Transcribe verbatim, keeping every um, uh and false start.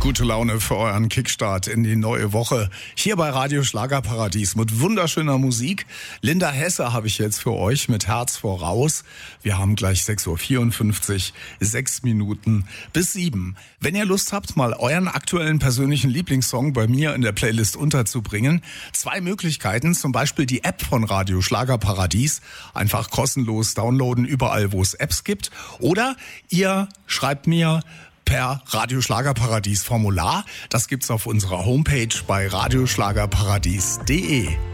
Gute Laune für euren Kickstart in die neue Woche. Hier bei Radio Schlagerparadies mit wunderschöner Musik. Linda Hesse habe ich jetzt für euch mit Herz voraus. Wir haben gleich sechs Uhr vierundfünfzig, sechs Minuten bis sieben. Wenn ihr Lust habt, mal euren aktuellen persönlichen Lieblingssong bei mir in der Playlist unterzubringen, zwei Möglichkeiten, zum Beispiel die App von Radio Schlagerparadies. Einfach kostenlos downloaden, überall wo es Apps gibt. Oder ihr schreibt mir per Radio Schlagerparadies Formular. Das gibt's auf unserer Homepage bei radioschlagerparadies punkt de.